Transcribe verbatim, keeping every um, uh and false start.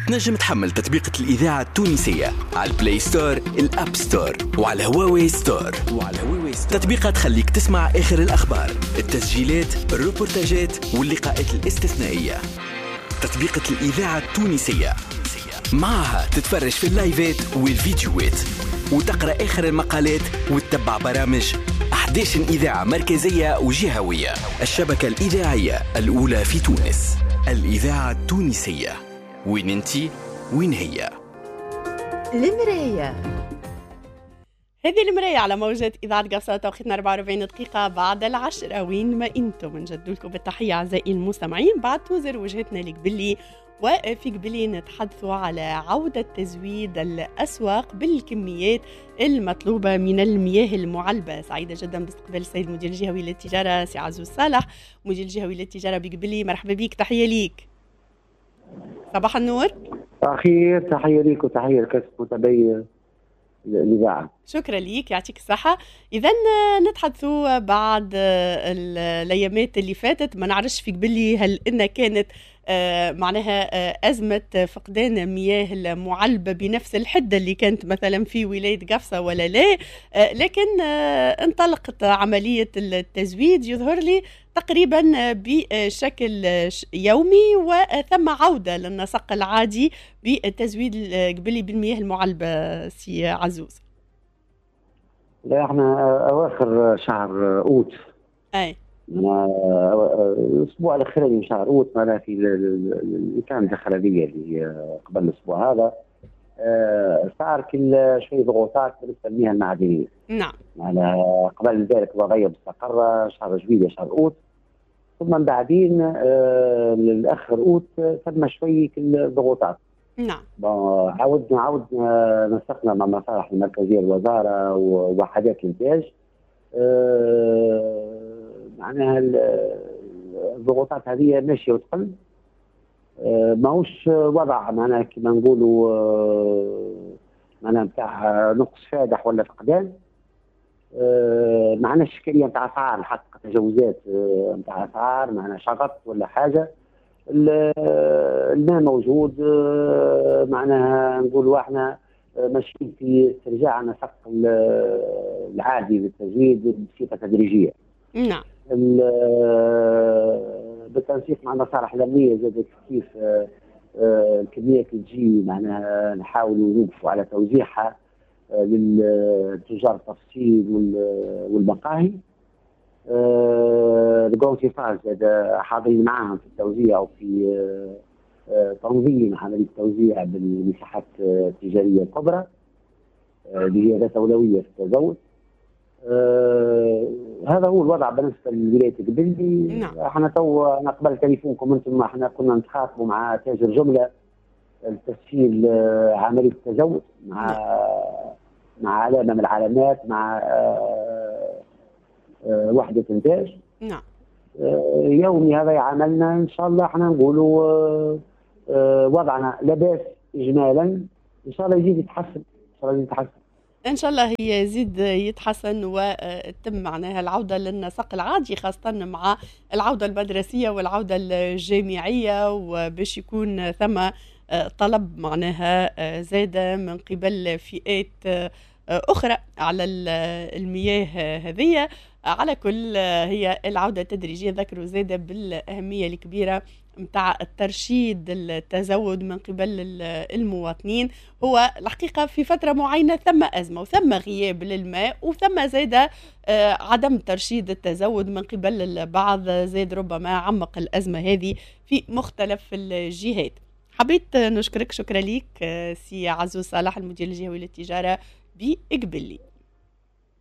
تنجم تحمل تطبيقة الإذاعة التونسية على البلاي ستور، الأب ستور، وعلى هواوي ستور. وعلى هواوي ستور تطبيقات تخليك تسمع آخر الأخبار، التسجيلات، الروبورتاجات واللقاءات الاستثنائية. تطبيقة الإذاعة التونسية معها تتفرج في اللايفات والفيديوهات وتقرأ آخر المقالات وتتبع برامج أحد عشر إذاعة مركزية وجهوية. الشبكة الإذاعية الأولى في تونس، الإذاعة التونسية. وين انتي؟ وين هي؟ المراية. هذه المراية على موجة إذاعة قفصة، توقيتنا أربعة وأربعين دقيقة بعد العشرة. وين ما أنتم نجد لكم بالتحية أعزائي المستمعين. بعد توزر وجهتنا لك باللي وفي قبلي نتحدثوا على عودة تزويد الأسواق بالكميات المطلوبة من المياه المعلبة. سعيدة جدا باستقبال السيد المدير الجهوي للتجارة سي عزوز صالح، مدير الجهوي للتجارة بقبلي. مرحبا بك، تحية ليك. صباح النور. أخير تحية ليك وتحية لكسب متابعي الإذاعة. شكرا ليك، يعطيك الصحة. إذا نتحدثوا بعد الأيامات اللي فاتت، ما نعرفش في قبلي هل إن كانت معناها أزمة فقدان مياه المعلبة بنفس الحدة اللي كانت مثلا في ولاية قفصة ولا لا، لكن انطلقت عملية التزويد يظهر لي تقريبا بشكل يومي، وثم عودة للنسق العادي بالتزويد قبلي بالمياه المعلبة. سي عزوز، لا احنا اواخر شهر اوت، اي الاسبوع الاخراني من شهر اوت، معناها في الكامل الخلابيه اللي قبل الاسبوع هذا صار كل شويه ضغوطات بالنسبه للمياه المعدنيه. نعم. معناها قبل ذلك الوضعيه مستقره، شهر جويلية شهر اوت، ثم من بعدين للاخر اوت ثم شويه كل ضغوطات. نعم. عاودنا عاودنا نسقنا مع مصالح المركزيه الوزاره ووحدات الانتاج. أه معناها الضغوطات هذه ماشيه وتقل. أه ماهوش وضع معناها كما نقولوا أه معناها نتاع نقص فادح ولا فقدان. أه معناها اشكاليه نتاع اسعار، حق تجاوزات نتاع أه اسعار، معناها شغط ولا حاجه. الماء موجود، معناها نقولوا احنا ماشيين في استرجاع نسق العادي للتزويد بصفه تدريجيه. نعم. بالتنسيق مع المصالح الامنيه زادت كيف الكميات اللي تجي، معناها نحاولوا نوقفوا على توزيعها للتجار التفصيل والمقاهي. الجونتي فاز هذا حاضرين معاهم في التوزيع وفي آه تنظيم عمليه التوزيع بالمساحات التجاريه الكبرى اللي هي ذات اولويه في التزود. آه هذا هو الوضع بالنسبه لولايه قبلي. نعم. احنا تو انا قبل تليفونكم انتم احنا كنا نتخاطبوا مع تاجر جمله لتسهيل آه عمليه التزود مع نعم. مع علامه من العلامات، مع آه آه وحده انتاج. نعم. آه يومي هذا يعاملنا ان شاء الله احنا نقولوا آه آه وضعنا لاباس اجمالا، ان شاء الله يزيد يتحسن، ان شاء الله يزيد يتحسن ان شاء الله هي يزيد يتحسن وتم معناها العوده للنسق العادي، خاصه مع العوده المدرسيه والعوده الجامعيه، وباش يكون ثم طلب معناها زاده من قبل فئات أخرى على المياه هذه. على كل هي العودة التدريجية، ذكروا زادة بالأهمية الكبيرة متاع الترشيد التزود من قبل المواطنين. هو الحقيقة في فترة معينة ثم أزمة وثم غياب للماء وثم زادة عدم ترشيد التزود من قبل البعض، زاد ربما عمق الأزمة هذه في مختلف الجهات. حبيت نشكرك، شكرا ليك سي عزوز صالح المدير الجهوي للتجارة بإقبلي.